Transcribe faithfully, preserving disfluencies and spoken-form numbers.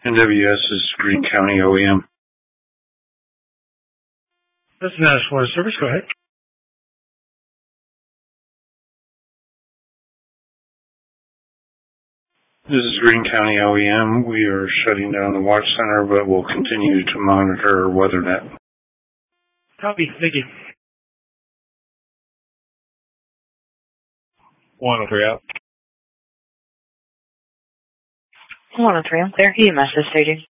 N W S is Greene County O E M. This is National Water Service. Go ahead. This is Greene County O E M. We are shutting down the watch center, but we'll continue to monitor WeatherNet. Copy. Thank you. one oh three out. one oh three, I'm clear. E M S is staging.